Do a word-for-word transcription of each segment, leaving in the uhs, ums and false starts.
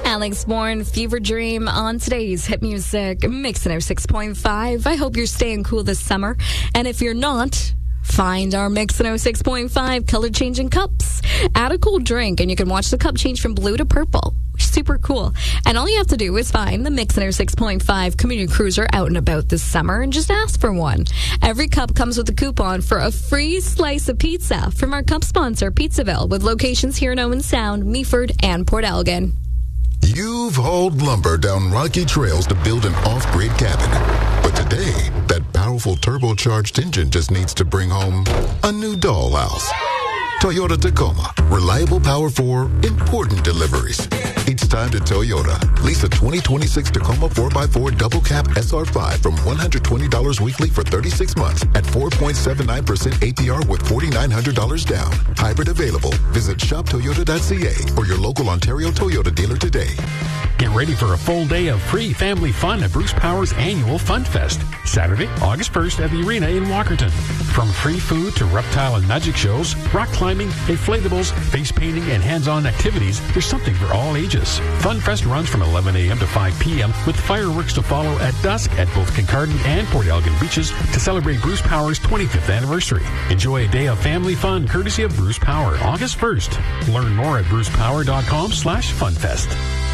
Alex Bourne, Fever Dream on today's Hit Music Mix one oh six point five. I hope you're staying cool this summer. And if you're not, find our Mix one oh six point five color changing cups. Add a cool drink and you can watch the cup change from blue to purple. Super cool. And all you have to do is find the Mix one oh six point five Community Cruiser out and about this summer and just ask for one. Every cup comes with a coupon for a free slice of pizza from our cup sponsor, Pizzaville, with locations here in Owen Sound, Meaford, and Port Elgin. You've hauled lumber down rocky trails to build an off-grid cabin. But today, that powerful turbocharged engine just needs to bring home a new dollhouse. Toyota Tacoma. Reliable power for important deliveries. It's time to Toyota. Lease a twenty twenty-six Tacoma four by four double cab S R five from one hundred twenty dollars weekly for thirty-six months at four point seven nine percent A P R with four thousand nine hundred dollars down. Hybrid available. Visit shop toyota dot c a or your local Ontario Toyota dealer today. Get ready for a full day of free family fun at Bruce Power's annual Fun Fest. Saturday, August first at the Arena in Walkerton. From free food to reptile and magic shows, rock climbing, inflatables, face painting, and hands-on activities, there's something for all ages. Fun Fest runs from eleven a.m. to five p.m. with fireworks to follow at dusk at both Kincardine and Port Elgin beaches to celebrate Bruce Power's twenty-fifth anniversary. Enjoy a day of family fun courtesy of Bruce Power, August first. Learn more at bruce power dot com slash funfest.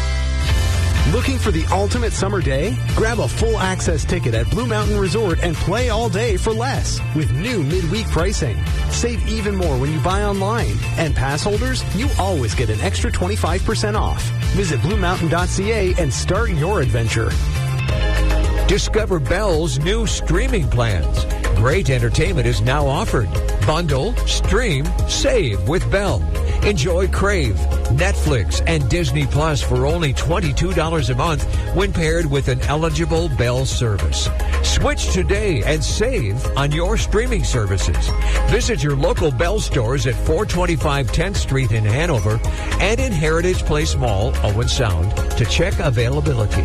Looking for the ultimate summer day? Grab a full access ticket at Blue Mountain Resort and play all day for less with new midweek pricing. Save even more when you buy online. And pass holders, you always get an extra twenty-five percent off. Visit blue mountain dot c a and start your adventure. Discover Bell's new streaming plans. Great entertainment is now offered. Bundle, stream, save with Bell. Enjoy Crave, Netflix, and Disney Plus for only twenty-two dollars a month when paired with an eligible Bell service. Switch today and save on your streaming services. Visit your local Bell stores at four twenty-five tenth Street in Hanover and in Heritage Place Mall, Owen Sound, to check availability.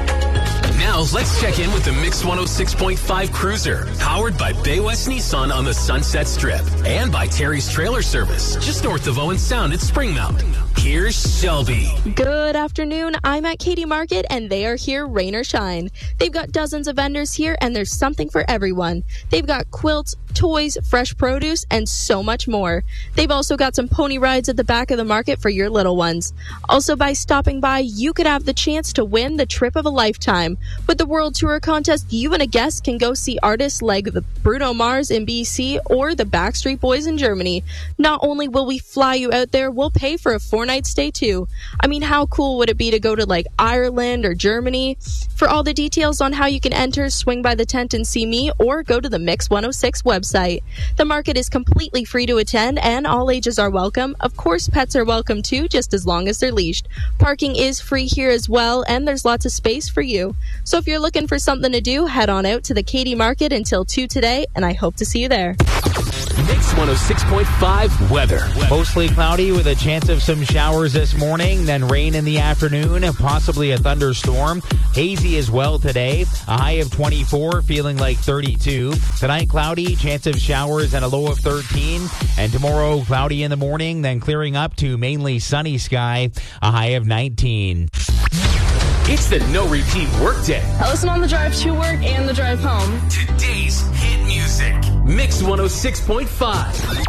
Now, let's check in with the Mix one oh six point five Cruiser, powered by Bay West Nissan on the Sunset Strip and by Terry's Trailer Service, just north of Owen Sound at Springmount. Here's Shelby. Good afternoon. I'm at Katie Market, and they are here rain or shine. They've got dozens of vendors here, and there's something for everyone. They've got quilts, toys, fresh produce, and so much more. They've also got some pony rides at the back of the market for your little ones. Also, by stopping by, you could have the chance to win the trip of a lifetime. With the World Tour Contest, you and a guest can go see artists like the Bruno Mars in B C or the Backstreet Boys in Germany. Not only will we fly you out there, we'll pay for a four-night stay too. I mean, how cool would it be to go to like Ireland or Germany? For all the details on how you can enter, swing by the tent and see me, or go to the Mix one oh six website. The market is completely free to attend, and all ages are welcome. Of course, pets are welcome too, just as long as they're leashed. Parking is free here as well, and there's lots of space for you. So if you're looking for something to do, head on out to the Katy Market until two today, and I hope to see you there. Mix one oh six point five weather. Mostly cloudy with a chance of some showers this morning, then rain in the afternoon, possibly a thunderstorm. Hazy as well today. A high of twenty-four, feeling like thirty-two. Tonight, cloudy, chance of showers and a low of thirteen. And tomorrow, cloudy in the morning, then clearing up to mainly sunny sky, a high of nineteen. It's the No Repeat Workday. I listen on the drive to work and the drive home. Today's hit music. Mix one oh six point five.